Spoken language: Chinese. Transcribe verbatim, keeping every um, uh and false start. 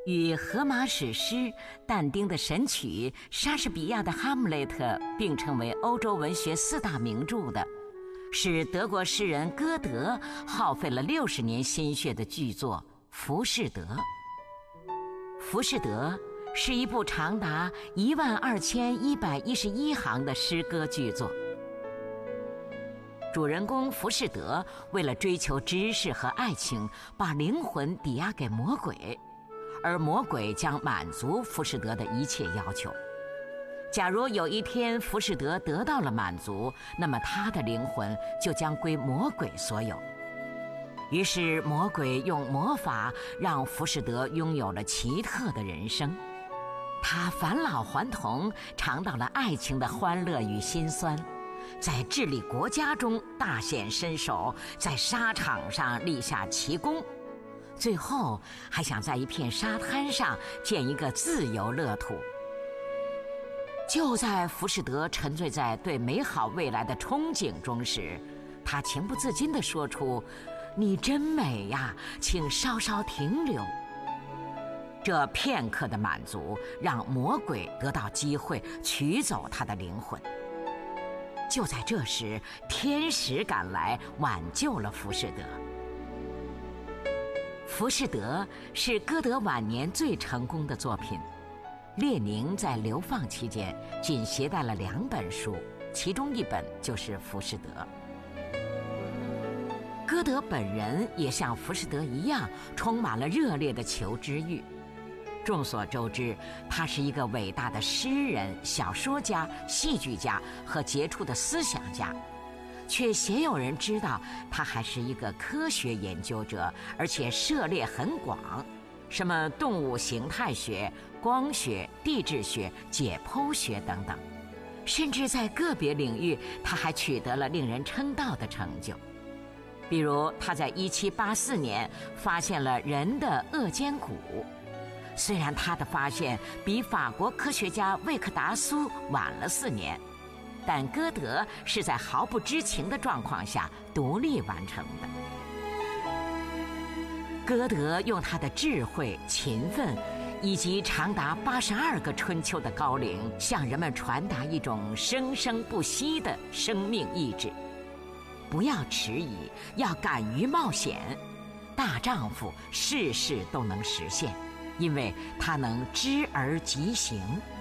与荷马史诗、但丁的神曲、莎士比亚的《哈姆雷特》并称为欧洲文学四大名著的，是德国诗人歌德耗费了六十年心血的巨作《浮士德》。《浮士德》是一部长达一万二千一百一十一行的诗歌巨作。主人公浮士德为了追求知识和爱情，把灵魂抵押给魔鬼，而魔鬼将满足浮士德的一切要求。假如有一天浮士德得到了满足，那么他的灵魂就将归魔鬼所有。于是魔鬼用魔法让浮士德拥有了奇特的人生。他返老还童，尝到了爱情的欢乐与辛酸，在治理国家中大显身手，在沙场上立下奇功，最后还想在一片沙滩上建一个自由乐土。就在浮士德沉醉在对美好未来的憧憬中时，他情不自禁地说出：“你真美呀，请稍稍停留。”这片刻的满足让魔鬼得到机会取走他的灵魂。就在这时，天使赶来挽救了浮士德。《浮士德》是歌德晚年最成功的作品。列宁在流放期间仅携带了两本书，其中一本就是《浮士德》。歌德本人也像浮士德一样，充满了热烈的求知欲。众所周知，他是一个伟大的诗人、小说家、戏剧家和杰出的思想家，却鲜有人知道他还是一个科学研究者，而且涉猎很广，什么动物形态学、光学、地质学、解剖学等等，甚至在个别领域他还取得了令人称道的成就。比如他在一七八四年发现了人的颚尖骨，虽然他的发现比法国科学家魏克达苏晚了四年，但歌德是在毫不知情的状况下独立完成的。歌德用他的智慧、勤奋以及长达八十二个春秋的高龄，向人们传达一种生生不息的生命意志。不要迟疑，要敢于冒险。大丈夫事事都能实现，因为他能知而即行。